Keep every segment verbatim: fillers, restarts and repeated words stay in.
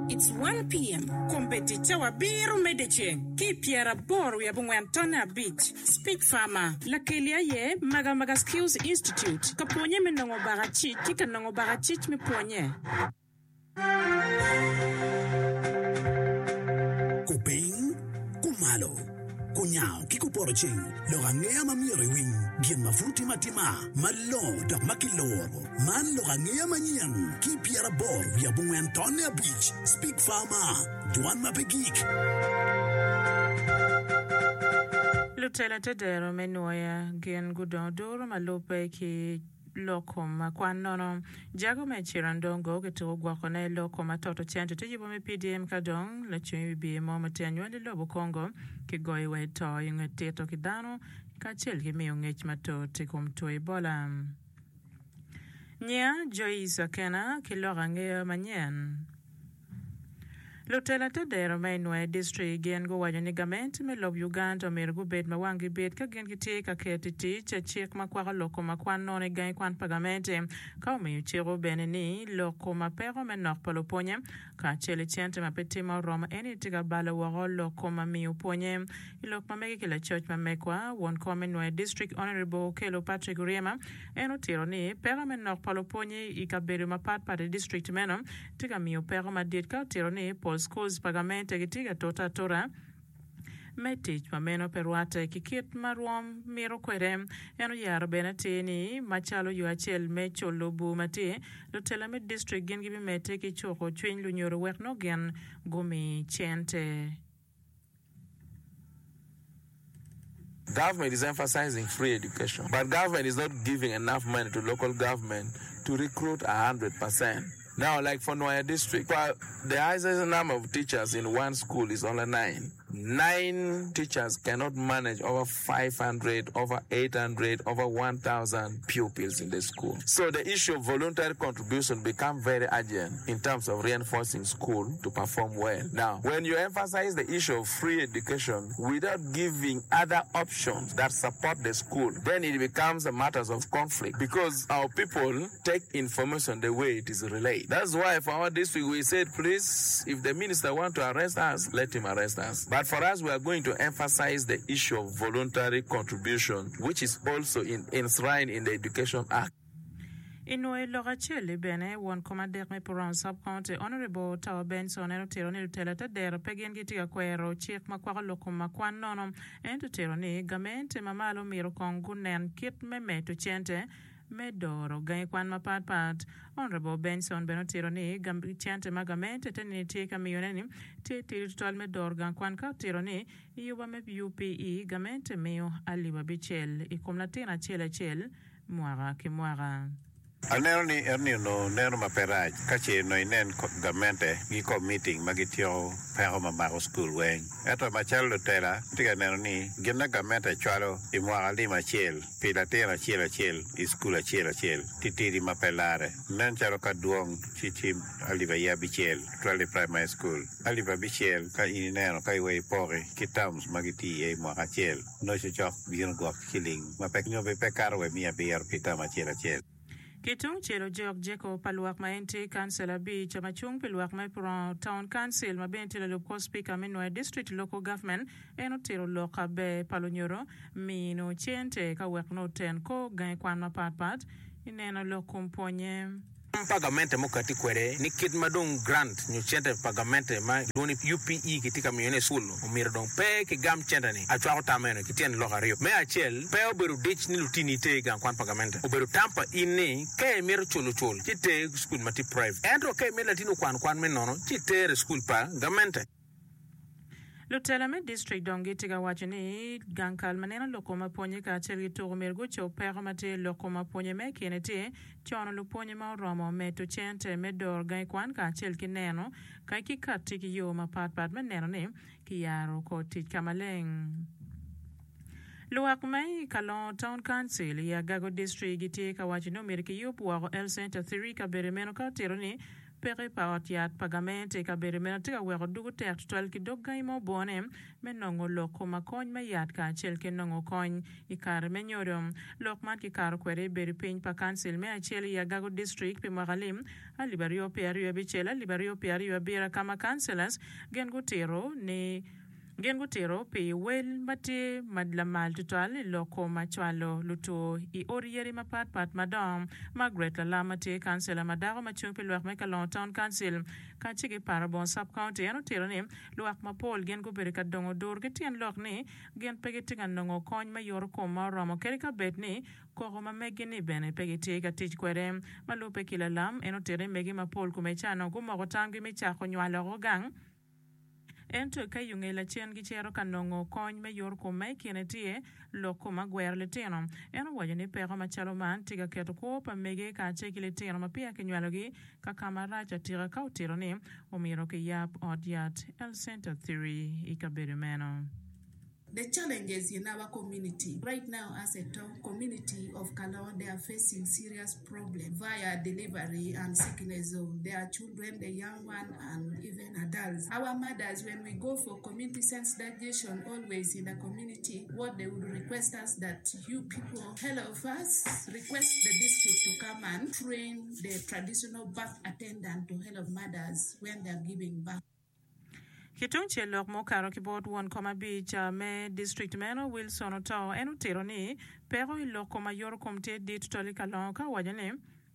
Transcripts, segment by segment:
It's one p m Kompeticha wa biru medecheng. Ki Pierre Boru ya Bungwantona Beach. Speak Farmer. La kelia ye Maga Maga Skills Institute. Kaponye menongo barachi. Kika nongo barachi me ponye. Kuping, kumalo. Kunyao kikuporching logangea mamiri wing bien mafuti matima malo dak makiloro man logangea manyan ki Pierre Boru ya Bungwantona Beach. Speak Farmer Duan Mapegik. Lutela Tedero Menoya Gen Gudon Doro Malope ki Lokom Kwanono Jago Mechirandongo Geto Guacone Lokom Toto Chante to you me P D M Kadong, let you be a moment and you Lobo Congo, Kigoi Weto, Yung Teto Kidano, Kachel Gimiung Hmato, Tekum to Ebola. Nya Joyce Kena, Kilorange Manyan. Lutela Tedero Mainway District Gen go wajani gament me lob Uganda mergu bed mawangi bed ka gen kiti ka ketiti cha chek makwara loko makwan none gan kwan pagamente ka mi chero beneni loko mapero me nok paloponye ka chele chente mapeti ma roma eni tiga bala waro loko mami uponye ilok mamegi kila church mamekwa won Commonwealth District Honorable Kelo Patrick Riema eno tiro ni pera me nok paloponye ikaberu mapat pa de district meno tiga mi upero madit ka tiro ni schools pagamente gitiga tota tora metich mameno perwate kikit maruom miro kwerem eno yaro benatini machalo yuachel mecho lobu mati lutela me district gen gibi mete ki choko chwin lunyoro wekno gen gumi chente. Government is emphasizing free education, but government is not giving enough money to local government to recruit one hundred percent. Now, like for Noya District, the highest number of teachers in one school is only nine. Nine teachers cannot manage over five hundred, over eight hundred, over one thousand pupils in the school. So the issue of voluntary contribution becomes very urgent in terms of reinforcing school to perform well. Now, when you emphasize the issue of free education without giving other options that support the school, then it becomes a matter of conflict because our people take information the way it is relayed. That's why for our district we said, please, if the minister wants to arrest us, let him arrest us. But for us, we are going to emphasize the issue of voluntary contribution, which is also in, enshrined in the Education Act. Inoe Lorachele Bene, one commander me Puran sub-county, Honorable Tower Benson, and Teroni Telata, there, Pagan Gitia Quero, Chief Maquara Locum Maquan Nonum, and to Teroni, Gamente, Mamalo Miro Congunan, Kit Meme to Chente. Medoro gai kwan mapat pat Honorable Benson Benotironi gambi chante magamente teni tika mioneni te titual medor gan kwan ka tironi yuba me U P E gamente meo aliwa bichel ikumla tena chela chel muara ki muara. Anero ni erni no nero maperaj kache no inen gamente gi ko meeting magitio pero mamaro school weng eto machalo tera tiga nero ni gina gamente chalo imwa ali machel pilatera chela chel iskula chela chel titiri mapelare nen chalo kaduong chichim ali ya bichel twale primary school ali ba bichel ka inero kai we pore kitams magiti e mwa chel no chok bien go killing mapek nyo be pekaro we mia be pitama chela chel. Kitung chelo jok jeko paluak ma ente councillor B chamachung paluak ma pro town council ma bente le local speaker menwa district local government eno tero loka be palonyoro mino chente ka wek no ten ko gan kwan ma pat pat ineno lokum ponye pagamente mokati kwere ni kit madong grant nyu chente pagamente ma doni U P E kitika mione sulu umir dong pe ki gam chente ni achwa tameno kitien lokario me achel pe oberu dich ni lutini te gan kwan pagamente oberu tampa inni ke mir chulu chulu kite school mati private entro ke mir latino kwan kwan menono kite school pa gamente. Lutelame district dongi tiga wachini gankal manena lokoma ponye ka cheli to mergo cho pera mate lokoma ponye me kenete chono lo ponye ma romo meto chente medor gai kwan ka chel kineno kai ki katiki yo ma pat pat meneno ne ki yaro ko tit kamaleng. Luak mai kalon town council ya Gago district giti ka wachino merki yo puaro el center three ka beremeno ka teroni pere pa ot yat pagamente ka bere mena tika wero dugu tek tutwal ki dog gai mo bone men nongo loko ma kony ma yat ka achel ke nongo kony i kar me nyorom lok man ki kar kwere bere piny pa kansil me achel i Agago district pi mwagalim a libario piario bichela libario piario bira kama kanselas gen gutero ni gen gutero pe wel mate madla mal total loko machwalo luto i oriere mapat pat madam Margaret Lamate kansela madaro machung pe luak me kalontown council ka chige parabon sub county ano tero ni luak mapol gen go bere ka dongo dor ke tien lok ni gen pege tinga nongo kony ma yor ko ma romo kere ka bet ni ko ma megi ni bene pege te ka tich kwere malupe kila lam eno tere megi mapol kumechano gumo go tangi me chako nywalo go gang ento ka yunge la chen gi chero kanongo kony me yor ko mai kinetie loko magwer le teno eno waje ni pero machalo man tiga keto ko pa mege ka cheki le teno ma pia kenywalo gi ka kamara cha tira ka utiro ni omiro ke yap odiat el center theory ikabere meno. The challenges in our community right now as a top community of Kalao, they are facing serious problems via delivery and sickness of their children, the young one, and even adults. Our mothers, when we go for community sensitization, always in the community, what they would request us that you people help us, request the district to come and train the traditional birth attendant to help mothers when they are giving birth. Kitunche lok mo karo kibot one koma bicha me district meno Wilson oto enu tero ni pero ilok koma yor komte dit toli kalon ka wajane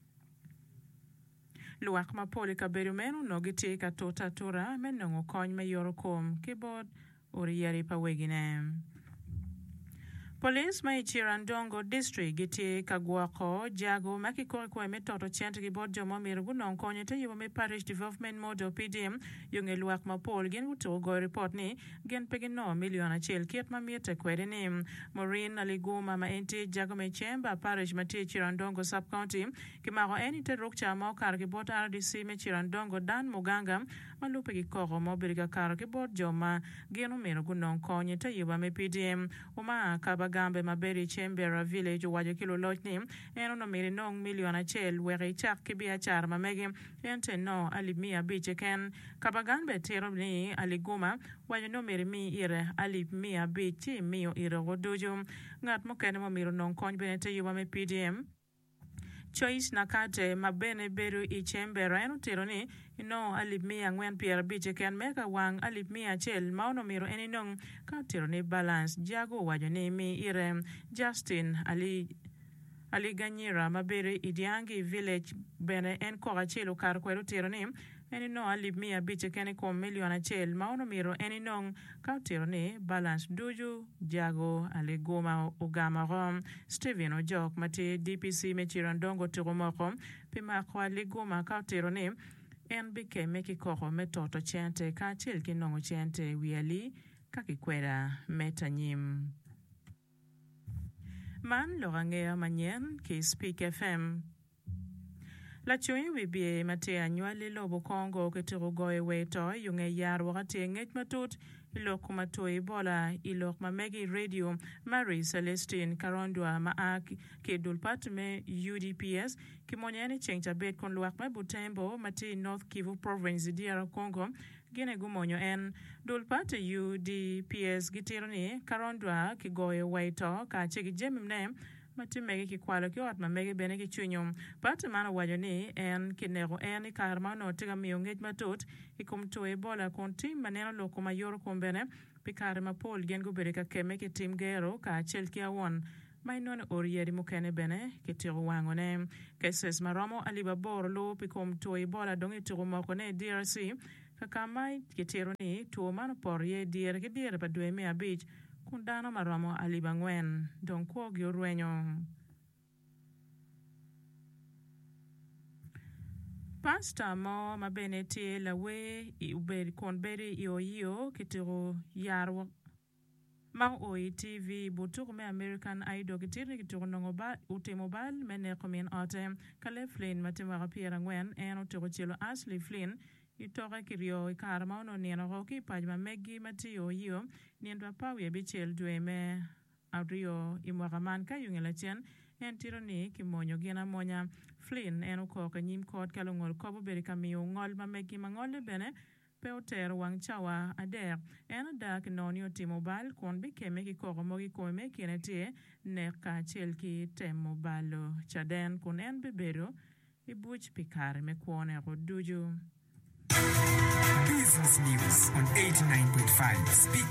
luak ma poli ka beru meno no giti ka tota tura men nongo kony me yor kom kibot uri yari pa wegine. Police mai Chirandongo district giti kagwako jago maki kore kwa metoto chente kibot jomo mirugu non konye te yuwa me parish development model P D M yung eluak ma pol gen uto go report ni gen pegi no miliona chel kiet ma miete kwede ni Maureen aliguma ma enti jago me chemba parish mati Chirandongo sub county kimaro eni te rukcha mo kar kibot R D C me Chirandongo Dan Muganga malupe kikoro mo biriga kar kibot joma genu mirugu non konye te yuwa me P D M uma kaba gambe maberi chembera village waje kilo lotni eno no miri nong miliona chel weri chak kibia char mamegi ente no alimia biche ken kabagambe tero ni aliguma waje no miri mi ire alimia biche mio ire godojo ngat mo kene mo miro nong konj benete yuwa me P D M Choice nakate mabene beru i chembera eno tero ni no alip mia ngwen pier biche ken meka wang alip mia chel mauno miro eni nong ka tero ni balance jago wajo ni mi ire Justin ali ali ganyira mabere idiangi village bene en koga chelo kar kwero tero ni eni no alip mia biche ken ko miliona chel mauno miro eni nong ka tero ni balance duju jago ali goma ugama rom Steven Ojok mati D P C me Chirandongo tiromoko pima kwa ali goma ka tero ni en bike meki koko metoto chente ka chil ki nongo chente wiali kakikwera metanyim. Man lorangea manyen ki Speak F M. La chui wibie mate anywali lobo Kongo ketiro goe weto yunge yar wakati ngech matut ilok matoi bola ilok mamegi radio Mary Celestine Karondwa maak ke dulpat me U D P S ki monyani chengcha bet kon luak me Butembo mati North Kivu province D R Congo gine gumonyo en dulpat U D P S gitironi Karondwa ki goe weto ka chegi jemimne mati megi ki kwalo ki ot mamegi bene ki chunyum pati mana wajo ni en kinero en i karmano tiga miyo ngej matut ikum to ebola konti maneno loko mayoro kumbene pikare mapol gen gubere ka keme ki tim gero ka chel ki awon mainone orieri mukene bene ki tiro wangone keses maromo aliba bor lo pikum to ebola dongi tiro mokone D R C kakamai ki tiro ni tuo mano por ye diere ki diere pa dwe mea beach kundano maromo alibangwen don kuo giorwenyo. Pasta mo mabene tie la we i uberi konberi io io kitiro yarwa ma oi T V butuko me American Idol kitiri kitiro nongoba utemobal mene komien ate kale Flynn matimara piera ngwen eno tiro chilo Ashley Flynn itora kirio ikarma ono nieno roki pajma megi matio io niendwa pawi bichel dwe me ario imwagaman ka yungela chen en tiro ni kimonyo gin amonya. Flynn en ukoko nyim kot kalongol kobo beri kamiyo ngol mamegi mangole bene pe otero wang chawa ader en dak noni otimo bal kon bi keme ki koko mogi kome kinete ne ka chel ki temo balo chaden kon en bebero i buch pikare me kuone roduju. Business News on eighty-nine point five. Speak